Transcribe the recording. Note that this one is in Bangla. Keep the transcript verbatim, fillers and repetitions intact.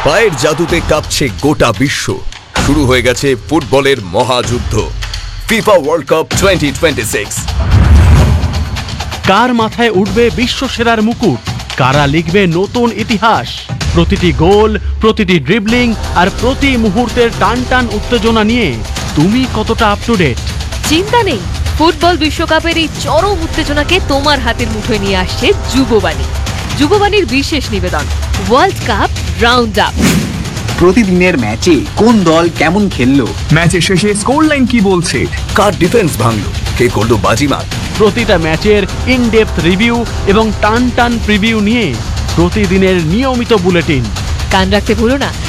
পায়ের জাদুতে কাঁপছে গোটা বিশ্ব। শুরু হয়ে গেছে ফুটবলের মহাযুদ্ধ, FIFA world cup twenty twenty six. কার মাথায় উঠবে বিশ্ব সেরার মুকুট, কারা লিখবে নতুন ইতিহাস। প্রতিটি গোল, প্রতিটি ড্রিবলিং আর প্রতি মুহূর্তের টান টান উত্তেজনা নিয়ে তুমি কতটা আপ টু ডেট? চিন্তা নেই, ফুটবল বিশ্বকাপের এই চরম উত্তেজনাকে তোমার হাতের মুঠোয় নিয়ে আসছে যুববাণী। যুববাণীর বিশেষ নিবেদন, ওয়ার্ল্ড কাপ রাউন্ড আপ। প্রতিদিনের ম্যাচে কোন দল কেমন খেললো, ম্যাচের শেষে স্কোর লাইন কি বলছে, কার ডিফেন্স ভাঙলো, কে করলো বাজিমাত। প্রতিটা ম্যাচের ইন ডেপথ রিভিউ এবং টান টান প্রিভিউ নিয়ে প্রতিদিনের নিয়মিত বুলেটিন। কান রাখতে ভুলো না